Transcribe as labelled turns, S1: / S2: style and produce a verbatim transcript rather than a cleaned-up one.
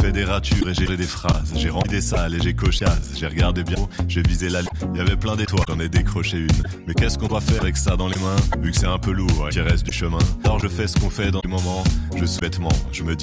S1: fait des ratures et j'ai des phrases. J'ai rempli des salles et j'ai coché as. J'ai regardé bien, j'ai visé la ligne. Il y avait plein d'étoiles, j'en ai décroché une. Mais qu'est-ce qu'on doit faire avec ça dans les mains, vu que c'est un peu lourd et qu'il reste du chemin? Alors je fais ce qu'on fait dans les moments. Je suis bêtement, je me dis